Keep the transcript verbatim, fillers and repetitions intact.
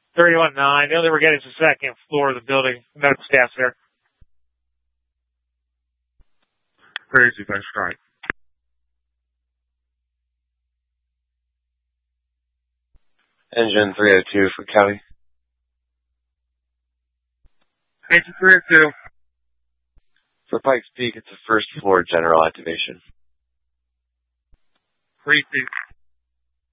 thirty-one nine. The only we're getting is the second floor of the building. Medical staff's there. Crazy, thanks, strike. Engine three oh two for Kelly. Engine three oh two. For Pikes Peak, it's a first floor general activation. Three two.